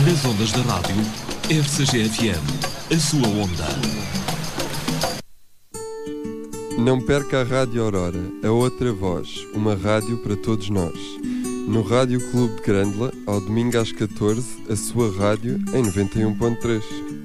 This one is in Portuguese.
Nas ondas da rádio, RCG-FM, a sua onda. Não perca a Rádio Aurora, a outra voz, uma rádio para todos nós. No Rádio Clube de Grândola, ao domingo às 14, a sua rádio em 91.3.